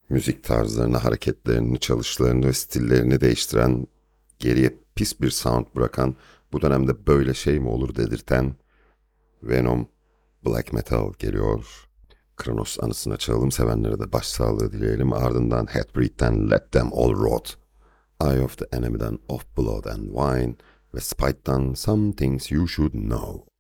Müzik tarzlarını, hareketlerini, çalışlarını ve stillerini değiştiren, geriye pis bir sound bırakan, bu dönemde böyle şey mi olur dedirten Venom Black Metal geliyor. Kronos anısına çalalım, sevenlere de başsağlığı dileyelim. Ardından Hatebreed'den Let Them All Rot, Eye of the Enemy'den Of Blood and Wine ve Spite'dan Some Things You Should Know.